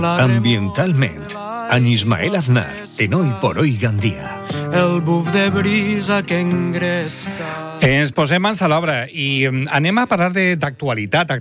Ambientalment, amb Ismael Aznar, en Hoy por Hoy Gandia. El buf de brisa que engresca. Ens posem mans a l'obra i anem a parlar d'actualitat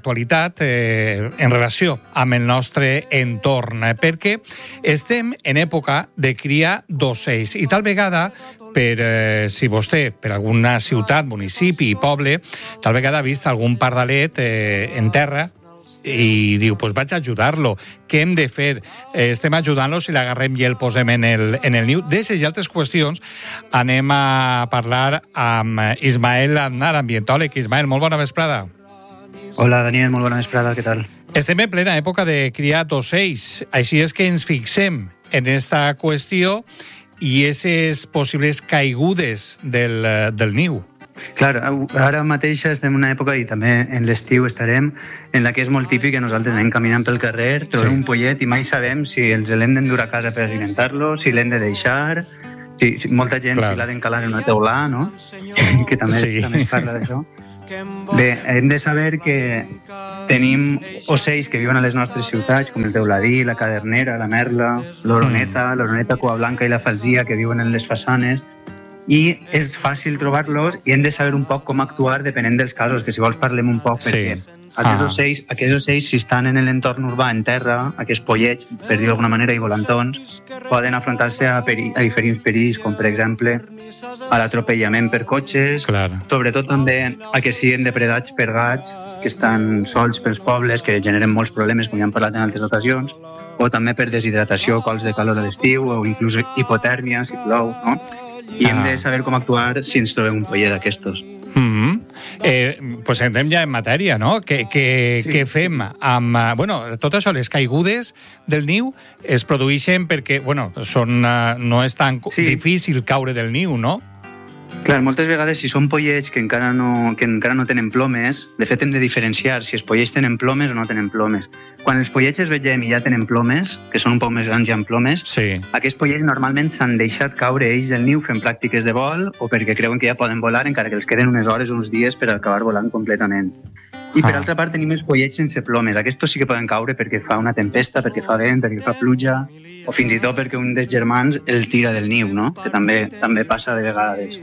en relació amb el nostre entorn, perquè estem en època de cria d'ocells i tal vegada si vostè, per alguna ciutat, municipi, poble, tal vegada ha vist algun pardalet en terra i diu, doncs vaig a ajudar-lo. Què hem de fer? Estem ajudant-lo si l'agarrem i el posem en el niu. D'aquestes i altres qüestions anem a parlar amb Ismael Aznar, ambientòleg. Ismael, molt bona vesprada. Hola, Daniel, molt bona vesprada, què tal? Estem en plena època de criar d'ocells, així és que ens fixem en aquesta qüestió i aquestes possibles caigudes del niu. Clar, ara mateix estem en una època, i també en l'estiu estarem, en la que és molt típic que nosaltres anem caminant pel carrer, trobem un pollet i mai sabem si els l'hem d'endur a casa per alimentar-lo, si l'hem de deixar, si molta gent si l'ha d'encalar en una teulà, no? Que també es parla d'això. Bé, hem de saber que tenim ocells que viuen a les nostres ciutats, com el teuladí, la cadernera, la merla, l'oroneta cua blanca i la falsia, que viuen en les façanes, i és fàcil trobar-los i hem de saber un poc com actuar depenent dels casos, que si vols parlem un poc, perquè aquests ocells, si estan en l'entorn urbà, en terra, aquests pollets, per dir-ho d'alguna manera, i volantons, poden afrontar-se a diferents perills, com per exemple a l'atropellament per cotxes, sobretot també a que siguin depredats per gats que estan sols pels pobles, que generen molts problemes, com ja hem parlat en altres ocasions, o també per deshidratació, cols de calor a l'estiu, o inclús hipotèrmia, si plou, no? I hem de saber com actuar si ens trobem un pollet d'aquestos. Pues entrem ja en matèria, no? Què fem amb... tot això, les caigudes del niu es produeixen perquè, no és tan difícil caure del niu, no? Clar, moltes vegades si són pollets que encara no tenen plomes, de fet hem de diferenciar si els pollets tenen plomes o no tenen plomes. Quan els pollets els veiem i ja tenen plomes, que són un poc més grans ja amb plomes, aquests pollets normalment s'han deixat caure ells del niu fent pràctiques de vol o perquè creuen que ja poden volar, encara que els queden unes hores o uns dies per acabar volant completament. I per altra part tenim els pollets sense plomes. Aquests sí que poden caure perquè fa una tempesta, perquè fa vent, perquè fa pluja, o fins i tot perquè un dels germans el tira del niu, no? Que també passa de vegades.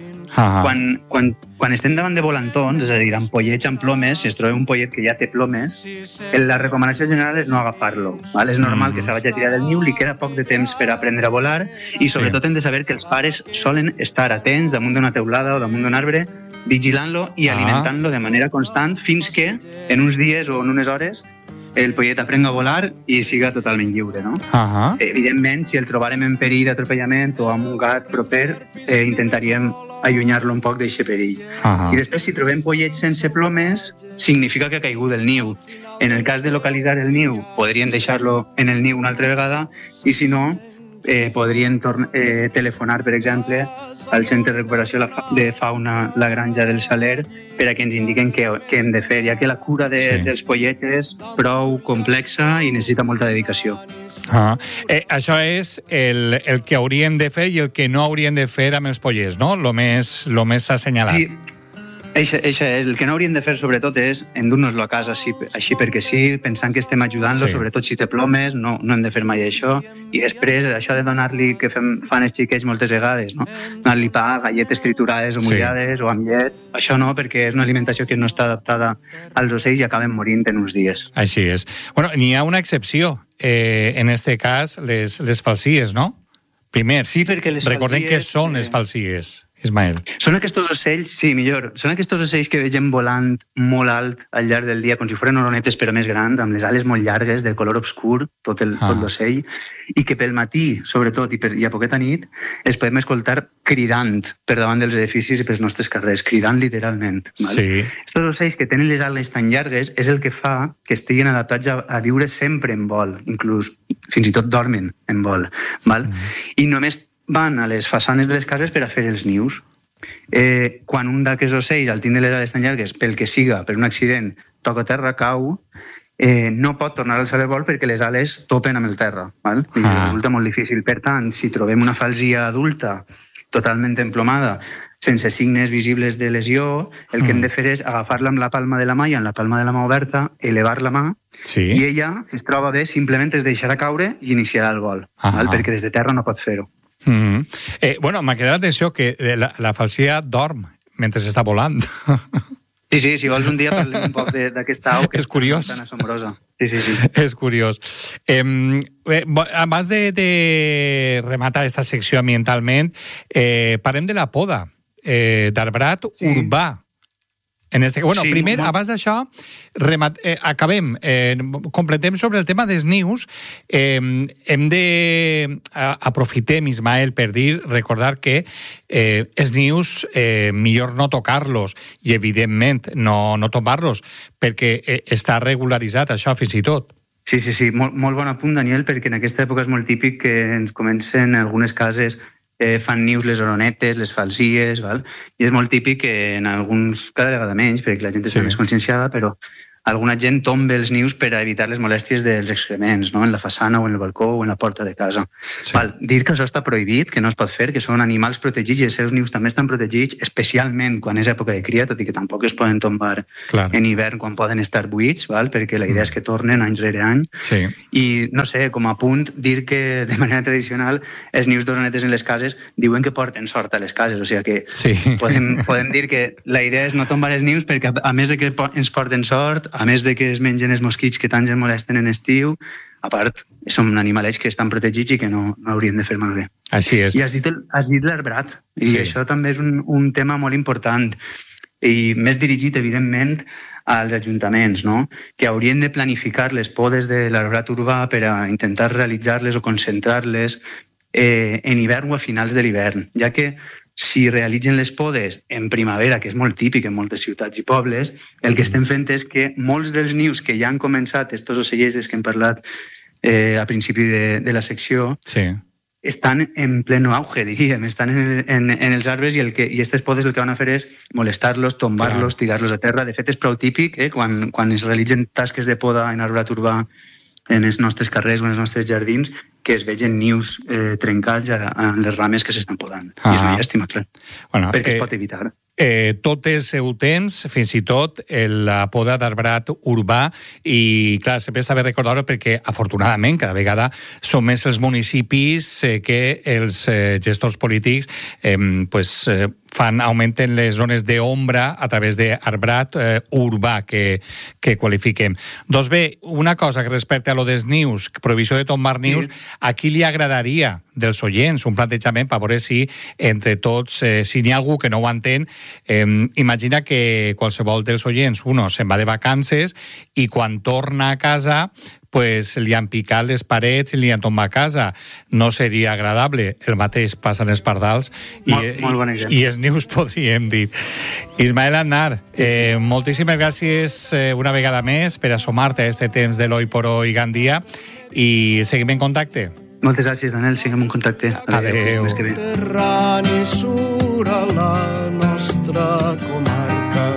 Quan estem davant de volantons, és a dir, amb pollets amb plomes, si es troba un pollet que ja té plomes, la recomanació general és no agafar-lo. És normal que se vagi a tirar del niu, li queda poc de temps per aprendre a volar i sobretot hem de saber que els pares solen estar atents damunt d'una teulada o damunt d'un arbre, vigilant-lo i alimentant-lo de manera constant fins que en uns dies o en unes hores el pollet aprenga a volar i siga totalment lliure, no? Evidentment, si el trobarem en perill d'atropellament o amb un gat proper, intentaríem allunyar-lo un poc d'aquest perill. I després, si trobem pollets sense plomes, significa que ha caigut del niu. En el cas de localitzar el niu, podríem deixar-lo en el niu una altra vegada i si no, podrien telefonar, per exemple, al Centre de Recuperació de Fauna La Granja del Saler per a que ens indiquen què hem de fer, ja que la cura dels pollets és prou complexa i necessita molta dedicació. Això és el que hauríem de fer i el que no hauríem de fer amb els pollets, no? Lo més assenyalat. Sí. Això és, el que no hauríem de fer sobretot és endur-nos-lo a casa així perquè sí, pensant que estem ajudant-lo, sobretot si té plomes, no hem de fer mai això. I després, això de donar-li, que fan els xiquets moltes vegades, no? Donar-li pa, galletes triturades o mullades o amb llet, això no, perquè és una alimentació que no està adaptada als ocells i acaben morint en uns dies. Així és. N'hi ha una excepció, en este cas, les falsies, no? Primer, recordem què són les falsies. Ismael. Són aquests ocells, són aquests ocells que vegem volant molt alt al llarg del dia, com si foren oronetes però més grans, amb les ales molt llargues, de color obscur, tot l'ocell, i que pel matí, sobretot, i a poqueta nit, els podem escoltar cridant per davant dels edificis i pels nostres carrers, cridant literalment. Aquests ocells que tenen les ales tan llargues és el que fa que estiguin adaptats a viure sempre en vol, inclús fins i tot dormen en vol. I només van a les façanes de les cases per a fer els nius. Quan un d'aquests ocells, al tindre les ales tan llargues, pel que siga, per un accident, toca terra, cau, no pot tornar a alçar el vol perquè les ales topen amb el terra. I resulta molt difícil. Per tant, si trobem una falsia adulta totalment emplomada, sense signes visibles de lesió, el que hem de fer és agafar-la amb la palma de la mà i amb la palma de la mà oberta, elevar la mà, i ella, si es troba bé, simplement es deixarà caure i iniciarà el vol, perquè des de terra no pot fer-ho. Bueno, m'ha quedat l'atenció que la falsia dorm mentre està volant. Sí, si vols un dia parlem un poc d'aquesta au que és curiós. Tan assombrosa. Sí. És curiós. Abans de rematar aquesta secció ambientalment, parlem de la poda d'arbrat urbà. Primer, abans d'això, acabem, completem sobre el tema dels nius. Aprofitem, Ismael, per recordar que els nius millor no tocar-los i, evidentment, no tombar-los, perquè està regularitzat això fins i tot. Sí, molt bon apunt, Daniel, perquè en aquesta època és molt típic que ens comencen en algunes cases fan nius les oronetes, les falsies, val? I és molt típic que en alguns, cada vegada menys, perquè la gent està més conscienciada, però alguna gent tomba els nius per a evitar les molèsties dels excrements, no? En la façana o en el balcó o en la porta de casa. Dir que això està prohibit, que no es pot fer, que són animals protegits i els seus nius també estan protegits, especialment quan és època de cria, tot i que tampoc es poden tombar en hivern quan poden estar buits, val? Perquè la idea és que tornen any rere any. I, no sé, com a punt, dir que de manera tradicional els nius d'oronetes en les cases diuen que porten sort a les cases, o sigui que podem dir que la idea és no tombar els nius perquè a més de que ens porten sort, a més de que es mengen els mosquits que tant ens molesten en estiu, a part, són animalets que estan protegits i que no haurien de fer malbé. Així és. I has dit l'arbrat, i això també és un tema molt important, i més dirigit, evidentment, als ajuntaments, no? Que haurien de planificar les podes de l'arbrat urbà per a intentar realitzar-les o concentrar-les en hivern o a finals de l'hivern, ja que si realitzen les podes en primavera, que és molt típic en moltes ciutats i pobles, el que estem fent és que molts dels nius que ja han començat, estos ocellers que hem parlat a principi de la secció, estan en pleno auge, diríem, estan en els arbres i aquestes podes el que van a fer és molestar-los, tombar-los, tirar-los a terra. De fet, és prou típic quan es realitzen tasques de poda en arbrat urbà en els nostres carrers o en els nostres jardins, que es vegen nius trencats en les rames que s'estan podant. I és una llàstima, clar, perquè es pot evitar. Tot el seu temps, fins i tot la poda d'arbrat urbà, i clar, sempre està bé recordar-ho perquè afortunadament cada vegada són més els municipis que els gestors polítics augmenten les zones d'ombra a través d'arbrat urbà que qualifiquem. Doncs bé, una cosa que respecte a lo dels nius, prohibició de tombar nius, a qui li agradaria dels oients un plantejament per veure si entre tots, si n'hi ha algú que no ho entén, imagina que qualsevol dels oients, se'n va de vacances i quan torna a casa li han picat les parets i li han tombat a casa. No seria agradable. El mateix passa en els pardals i els nius, podríem dir. Ismael Aznar, moltíssimes gràcies una vegada més per assomar-te a aquest temps de l'Hoy por Hoy Gandia i seguim en contacte. Moltes gràcies, Daniel. Seguim en contacte. Adéu. Terrani sur a la nostra comarca.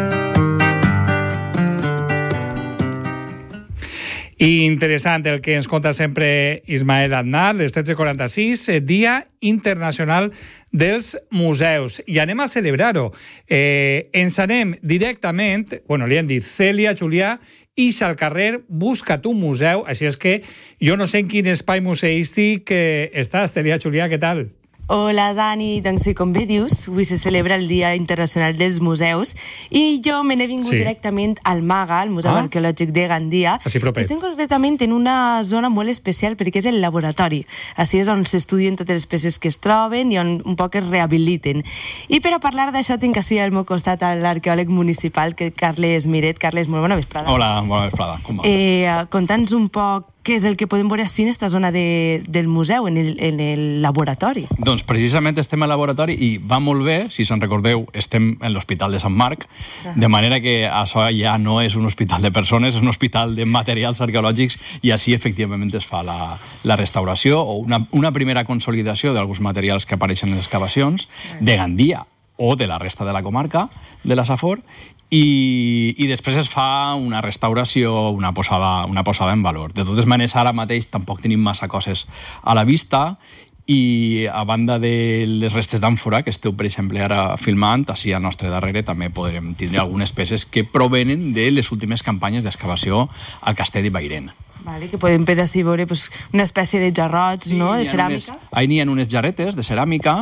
I interessant el que ens conta sempre Ismael Aznar, les 13:46, Dia Internacional dels Museus. I anem a celebrar-ho. Ens anem directament, li hem dit Cèlia Julià, ix al carrer, busca't un museu, així és que jo no sé en quin espai museístic estàs, Cèlia Julià, què tal? Hola, Dani. Doncs sí, com bé dius, avui se celebra el Dia Internacional dels Museus i jo me n'he vingut directament al MAGA, al Museu Arqueològic de Gandia. Estem concretament en una zona molt especial perquè és el laboratori. Així és on s'estudien totes les peces que es troben i on un poc es rehabiliten. I per a parlar d'això tinc així al meu costat l'arqueòleg municipal, Carles Miret. Carles, molt bona vesprada. Hola, bona vesprada. Com va? Conta'ns un poc què és el que podem veure així en aquesta zona del museu, en el laboratori. Doncs precisament estem al laboratori i va molt bé, si se'n recordeu, estem en l'Hospital de Sant Marc, de manera que això ja no és un hospital de persones, és un hospital de materials arqueològics i així efectivament es fa la restauració o una primera consolidació d'alguns materials que apareixen en les excavacions de Gandia o de la resta de la comarca de la Safor i després es fa una restauració, una posada en valor. De totes maneres, ara mateix tampoc tenim massa coses a la vista i a banda de les restes d'àmfora que esteu, per exemple, ara filmant, així al nostre darrere també podrem tindre algunes peces que provenen de les últimes campanyes d'excavació al castell de Bairén. Vale, que podem per així veure pues, una espècie de jarrots, no?, de ceràmica. Ahí n'hi ha unes jarretes de ceràmica,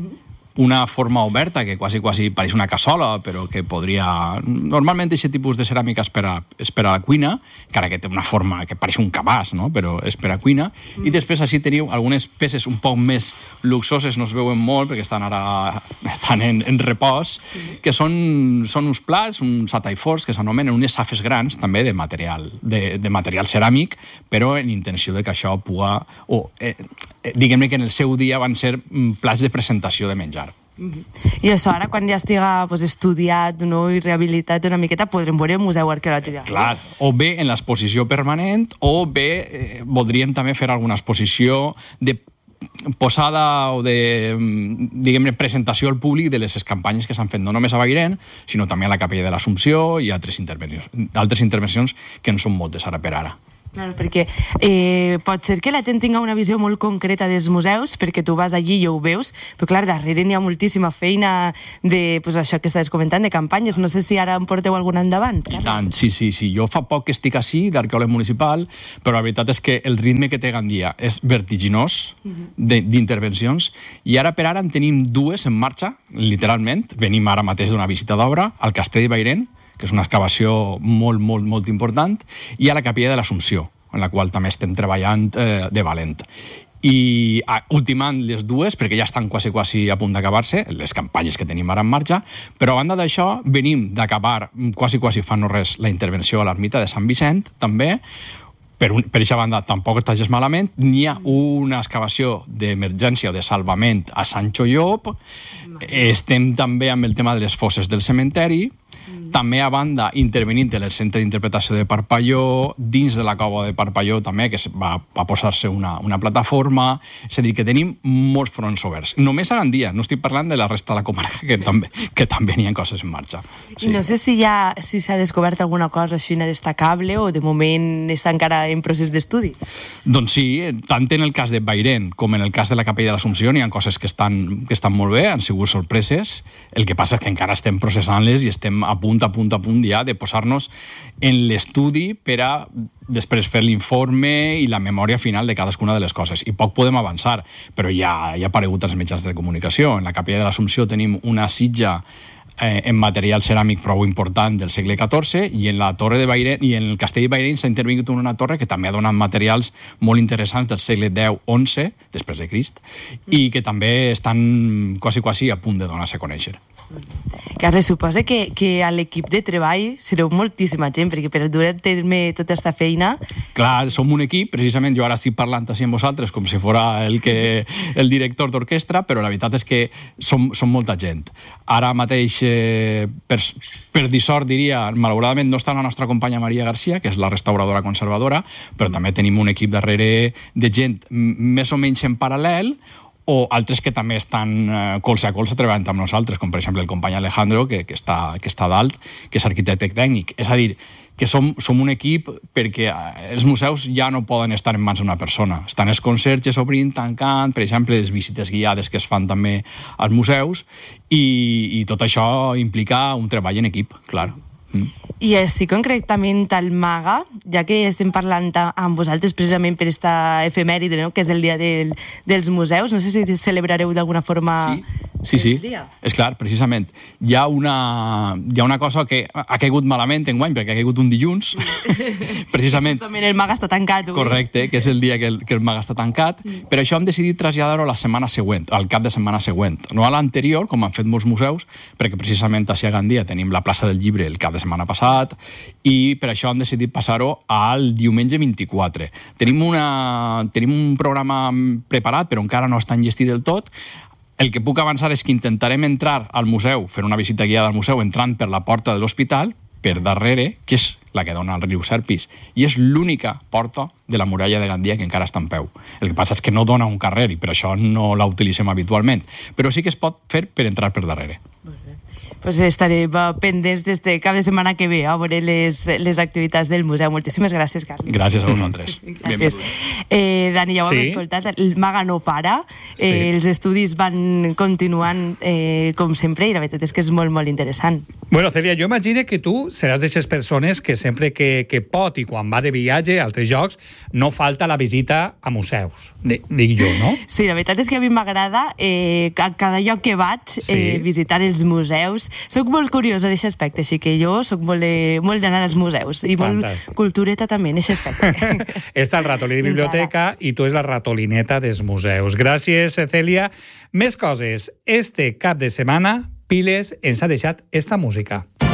una forma oberta que quasi pareix una cassola, però que podria... Normalment aquest tipus de ceràmica és per a la cuina, encara que té una forma que pareix un cabàs, no? Però és per a cuina. I després així teniu algunes peces un poc més luxoses, no es veuen molt, perquè estan en repòs, que són uns plats, uns ataifors, que s'anomenen unes safes grans, també de material ceràmic, però en intenció de que això puga... diguem-ne que en el seu dia van ser plats de presentació de menjar. I això ara, quan ja estiga estudiat i rehabilitat una miqueta, podrem veure el Museu Arqueològic. Clar, o bé en l'exposició permanent, o bé voldríem també fer alguna exposició de posada o de, diguem-ne, presentació al públic de les campanyes que s'han fet no només a Bairén, sinó també a la Capella de l'Assumpció i altres intervencions que en són moltes ara per ara. Claro, perquè pot ser que la gent tinga una visió molt concreta dels museus, perquè tu vas allí i ho veus, però clar, darrere n'hi ha moltíssima feina de això que estàs comentant, de campanyes. No sé si ara en porteu alguna endavant. I tant, sí. Jo fa poc que estic així, d'arqueòleg municipal, però la veritat és que el ritme que té Gandia és vertiginós d'intervencions, i ara per ara en tenim dues en marxa, literalment. Venim ara mateix d'una visita d'obra al Castell de Bairén, que és una excavació molt important, i a la Capella de l'Assumpció, en la qual també estem treballant de valent. I ultimant les dues, perquè ja estan quasi a punt d'acabar-se, les campanyes que tenim ara en marxa, però a banda d'això venim d'acabar quasi fa no res la intervenció a l'ermita de Sant Vicent, també. Per aquesta banda tampoc està gens malament. N'hi ha una excavació d'emergència o de salvament a Sancho Llop. Estem també amb el tema de les fosses del cementeri. També, a banda, intervenint en el centre d'interpretació de Parpalló, dins de la cova de Parpalló també, que va posar-se una plataforma. És a dir, que tenim molts fronts oberts. Només a Gandia, no estic parlant de la resta de la comarca, que també n'hi ha coses en marxa. Sí. No sé si s'ha descobert alguna cosa així destacable o de moment està encara en procés d'estudi. Doncs sí, tant en el cas de Bairén com en el cas de la Capella de l'Assumpció n'hi ha coses que estan molt bé, han sigut sorpreses. El que passa és que encara estem processant-les i estem a punt ja de posar-nos en l'estudi per a després fer l'informe i la memòria final de cadascuna de les coses. I poc podem avançar, però ja ha aparegut als mitjans de comunicació. En la Capella de l'Assumpció tenim una sitja en material ceràmic prou important del segle XIV, i en la torre de Bairén i en el castell de Bairén s'ha intervingut en una torre que també ha donat materials molt interessants del segle X-XI, després de Crist, i que també estan quasi a punt de donar-se a conèixer. Carles, suposa que a l'equip de treball sereu moltíssima gent, perquè per dur a terme tota aquesta feina... Clar, som un equip, precisament jo ara estic parlant així amb vosaltres com si fora el director d'orquestra, però la veritat és que som molta gent. Ara mateix, per dissort, diria, malauradament no està la nostra companya Maria Garcia, que és la restauradora conservadora, però també tenim un equip darrere de gent més o menys en paral·lel, o altres que també estan colze a colze treballant amb nosaltres, com per exemple el company Alejandro, que està dalt, que és arquitecte tècnic. És a dir, que som un equip perquè els museus ja no poden estar en mans d'una persona. Estan els conserges obrint, tancant, per exemple, les visites guiades que es fan també als museus, i tot això implica un treball en equip, clar. I així concretament al MAGA, ja que estem parlant amb vosaltres precisament per esta efemèride, no?, que és el dia dels museus, no sé si celebrareu d'alguna forma... Sí. És clar, precisament. Hi ha una cosa que ha caigut malament enguany, perquè ha caigut un dilluns, precisament... Justament el MAGA està tancat. Correcte, que és el dia que el MAGA està tancat, però això hem decidit traslladar-ho la setmana següent, al cap de setmana següent. No a l'anterior, com han fet molts museus, perquè precisament a Gandia tenim la plaça del Llibre el cap de setmana passat, i per això han decidit passar-ho al diumenge 24. Tenim un programa preparat, però encara no està enllestit del tot. El que puc avançar és que intentarem entrar al museu, fer una visita guiada al museu, entrant per la porta de l'hospital, per darrere, que és la que dona al riu Serpis, i és l'única porta de la muralla de Gandia que encara està en peu. El que passa és que no dona un carrer, i per això no la utilitzem habitualment, però sí que es pot fer per entrar per darrere. Pues estarem pendents des de cap de setmana que ve a veure les activitats del museu. Moltíssimes gràcies, Carles. Gràcies a vosaltres. Gràcies. Dani, ja ho hem escoltat, el MAGA no para, els estudis van continuant com sempre i la veritat és que és molt, molt interessant. Bueno, Cèlia, jo imagino que tu seràs d'aquestes persones que sempre que pot i quan va de viatge a altres llocs no falta la visita a museus, dic jo, no? Sí, la veritat és que a mi m'agrada a cada lloc que vaig visitar els museus. Soc molt curiosa en aquest aspecte, així que jo soc molt d'anar als museus i molt cultureta també en aquest aspecte. Està el ratolí de biblioteca i tu és la ratolineta dels museus. Gràcies, Cèlia. Més coses. Este cap de setmana, Piles ens ha deixat esta música.